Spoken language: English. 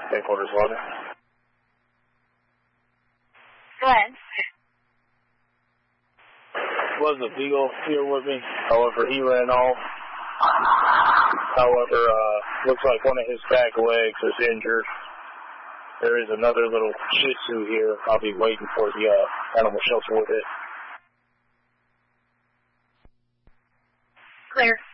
Headquarters Water. Glenn. Was a beagle here with me. However, he ran off. However, looks like one of his back legs is injured. There is another little Shih Tzu here. I'll be waiting for the animal shelter with it. Clear.